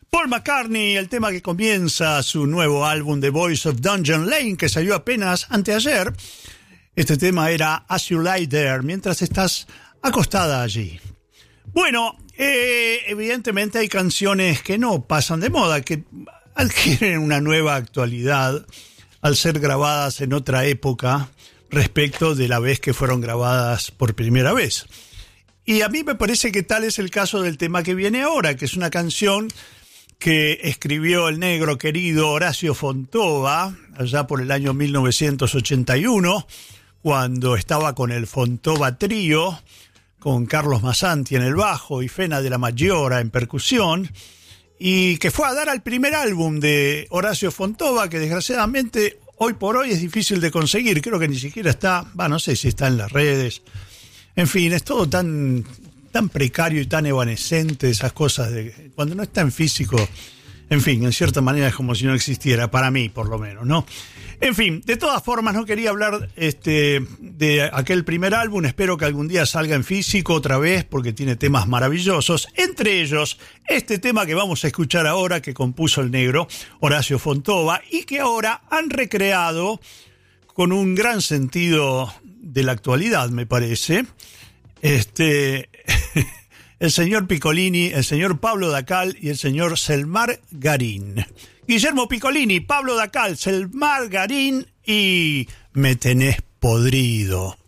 Paul McCartney, el tema que comienza su nuevo álbum The Voice of Dungeon Lane, que salió apenas anteayer. Este tema era As You Lie There, mientras estás acostada allí. Bueno, evidentemente hay canciones que no pasan de moda, que adquieren una nueva actualidad al ser grabadas en otra época respecto de la vez que fueron grabadas por primera vez. Y a mí me parece que tal es el caso del tema que viene ahora, que es una canción que escribió el negro querido Horacio Fontova allá por el año 1981, cuando estaba con el Fontova Trío, con Carlos Massanti en el bajo y Fena de la Maggiora en percusión, y que fue a dar al primer álbum de Horacio Fontova, que desgraciadamente hoy por hoy es difícil de conseguir. Creo que ni siquiera está, no sé si está en las redes. En fin, es todo tan precario y tan evanescente, esas cosas de cuando no está en físico. En fin, en cierta manera es como si no existiera, para mí por lo menos, ¿no? En fin, de todas formas no quería hablar de aquel primer álbum. Espero que algún día salga en físico otra vez, porque tiene temas maravillosos, entre ellos este tema que vamos a escuchar ahora, que compuso el negro Horacio Fontova y que ahora han recreado con un gran sentido de la actualidad, me parece, el señor Piccolini, el señor Pablo Dacal y el señor Selmar Garín. Guillermo Piccolini, Pablo Dacal, Selmar Garín y Me tenés podrido.